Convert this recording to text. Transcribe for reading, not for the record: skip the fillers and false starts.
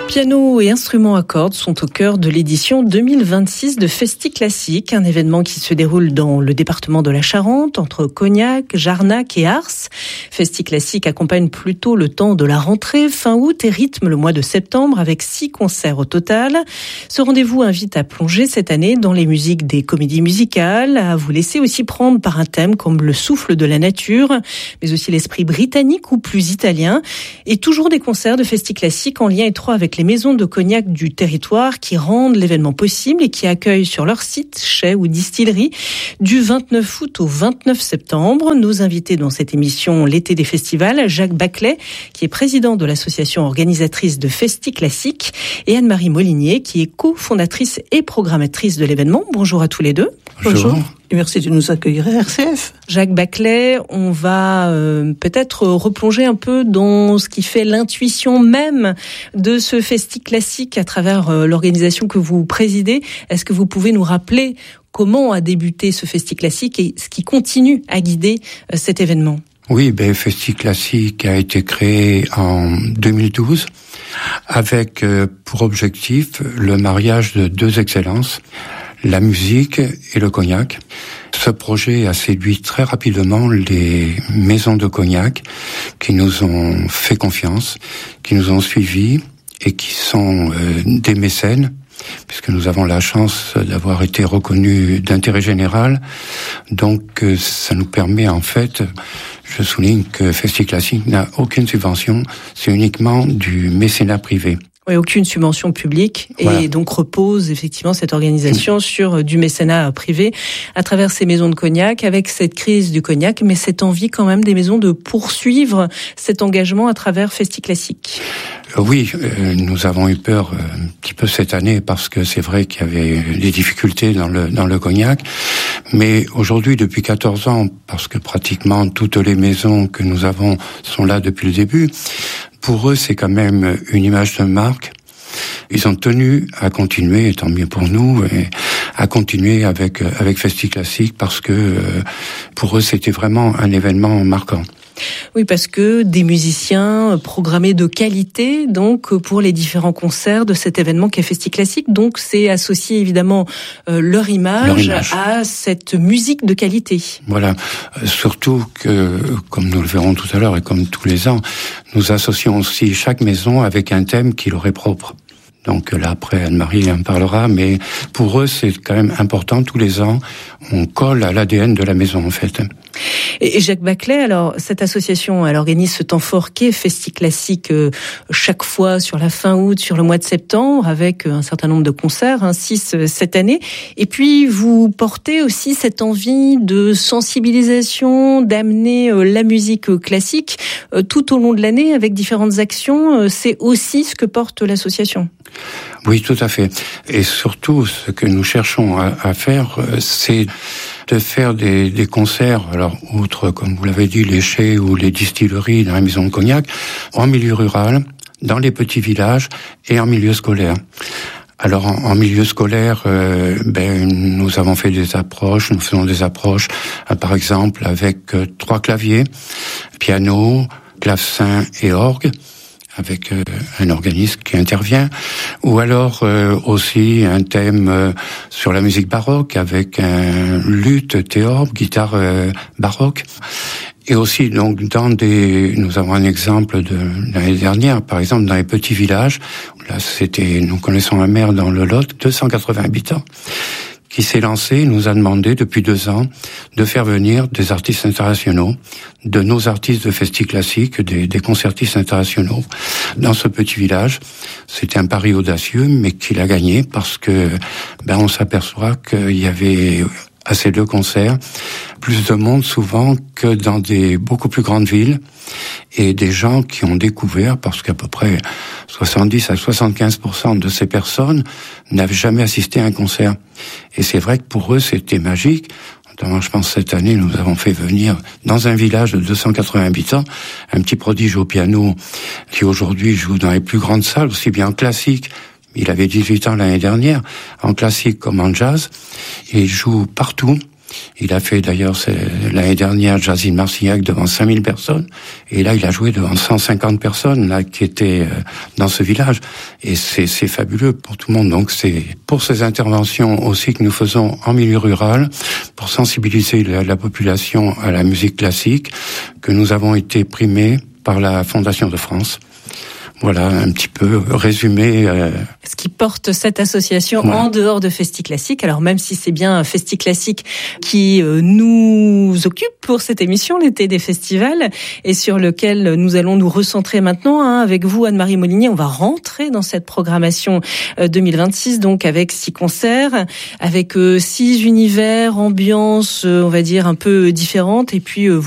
Piano et instruments à cordes sont au cœur de l'édition 2026 de Festi Classique, un événement qui se déroule dans le département de la Charente, entre Cognac, Jarnac et Ars. Festi Classique accompagne plutôt le temps de la rentrée fin août et rythme le mois de septembre avec 6 concerts au total. Ce rendez-vous invite à plonger cette année dans les musiques des comédies musicales, à vous laisser aussi prendre par un thème comme le souffle de la nature, mais aussi l'esprit britannique ou plus italien, et toujours des concerts de Festi Classique en lien étroit avec les maisons de cognac du territoire qui rendent l'événement possible et qui accueillent sur leur site, chais ou distillerie, du 29 août au 29 septembre. Nos invités dans cette émission L'été des festivals, Jacques Baclet, qui est président de l'association organisatrice de Festi Classique, et Anne-Marie Molinier, qui est cofondatrice et programmatrice de l'événement. Bonjour à tous les deux. Bonjour. Et merci de nous accueillir à RCF. Jacques Baclet, on va peut-être replonger un peu dans ce qui fait l'intuition même de ce Festi Classique à travers l'organisation que vous présidez. Est-ce que vous pouvez nous rappeler comment a débuté ce Festi Classique et ce qui continue à guider cet événement ? Oui, Festi Classique a été créé en 2012 avec pour objectif le mariage de deux excellences, la musique et le cognac. Ce projet a séduit très rapidement les maisons de cognac qui nous ont fait confiance, qui nous ont suivis et qui sont des mécènes, puisque nous avons la chance d'avoir été reconnus d'intérêt général. Donc ça nous permet en fait, je souligne que Festi Classique n'a aucune subvention, c'est uniquement du mécénat privé. Oui, aucune subvention publique, et donc repose effectivement cette organisation sur du mécénat privé à travers ces maisons de cognac, avec cette crise du cognac, mais cette envie quand même des maisons de poursuivre cet engagement à travers Festi Classique. Oui, nous avons eu peur un petit peu cette année parce que c'est vrai qu'il y avait des difficultés dans le cognac, mais aujourd'hui depuis 14 ans, parce que pratiquement toutes les maisons que nous avons sont là depuis le début, pour eux, c'est quand même une image de marque. Ils ont tenu à continuer, et tant mieux pour nous, et à continuer avec Festi Classique parce que pour eux, c'était vraiment un événement marquant. Oui, parce que des musiciens programmés de qualité, donc pour les différents concerts de cet événement qu'est Festi Classique, donc c'est associé évidemment leur image à cette musique de qualité. Voilà, surtout que, comme nous le verrons tout à l'heure et comme tous les ans, nous associons aussi chaque maison avec un thème qui leur est propre. Donc là, après, Anne-Marie en parlera, mais pour eux, c'est quand même important. Tous les ans, on colle à l'ADN de la maison, en fait. Et Jacques Baclet, alors, cette association, elle organise ce temps fort qu'est Festi Classique chaque fois sur la fin août, sur le mois de septembre, avec un certain nombre de concerts, 6 cette année. Et puis, vous portez aussi cette envie de sensibilisation, d'amener la musique classique tout au long de l'année avec différentes actions. C'est aussi ce que porte l'association. Oui, tout à fait. Et surtout, ce que nous cherchons à faire, c'est de faire des concerts, alors outre, comme vous l'avez dit, les chais ou les distilleries dans la maison de cognac, en milieu rural, dans les petits villages et en milieu scolaire. Alors en milieu scolaire, nous avons fait des approches, nous faisons des approches, par exemple avec 3 claviers, piano, clavecin et orgue, avec un organiste qui intervient, ou alors aussi un thème sur la musique baroque avec un luth, théorbe, guitare baroque. Et aussi, donc, nous avons un exemple de l'année dernière, par exemple, dans les petits villages. Là, nous connaissons la mer dans le Lot, 280 habitants, qui s'est lancé, nous a demandé depuis 2 ans de faire venir des artistes internationaux, de nos artistes de Festi Classique, des concertistes internationaux, dans ce petit village. C'était un pari audacieux, mais qu'il a gagné parce que, on s'aperçoit qu'il y avait à ces 2 concerts plus de monde souvent que dans des beaucoup plus grandes villes, et des gens qui ont découvert, parce qu'à peu près 70 à 75% de ces personnes n'avaient jamais assisté à un concert. Et c'est vrai que pour eux, c'était magique. Notamment, je pense, cette année, nous avons fait venir dans un village de 280 habitants un petit prodige au piano qui aujourd'hui joue dans les plus grandes salles, aussi bien en classique. Il avait 18 ans l'année dernière, en classique comme en jazz, et il joue partout. Il a fait d'ailleurs l'année dernière Jazz in Marcillac devant 5000 personnes. Et là, il a joué devant 150 personnes là qui étaient dans ce village. Et c'est fabuleux pour tout le monde. Donc c'est pour ces interventions aussi que nous faisons en milieu rural, pour sensibiliser la population à la musique classique, que nous avons été primés par la Fondation de France. Voilà, un petit peu résumé. Ce qui porte cette association en dehors de Festi Classique. Alors même si c'est bien Festi Classique qui nous occupe pour cette émission, l'été des festivals, et sur lequel nous allons nous recentrer maintenant avec vous, Anne-Marie Molinier. On va rentrer dans cette programmation 2026, donc avec 6 concerts, avec 6 univers, ambiances, on va dire un peu différentes, et puis vous